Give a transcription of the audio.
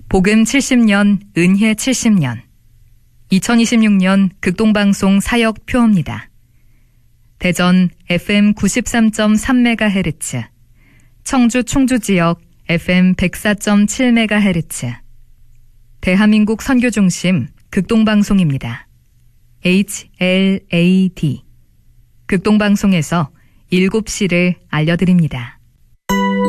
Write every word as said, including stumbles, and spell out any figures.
복음 칠십 년, 은혜 칠십 년. 이천이십육 년 극동방송 사역 표어입니다. 대전 에프엠 구십삼 점 삼 메가헤르츠, 청주 충주지역 에프엠 백사 점 칠 메가헤르츠, 대한민국 선교중심 극동방송입니다. 에이치엘에이디. 극동방송에서 일곱 시를 알려드립니다.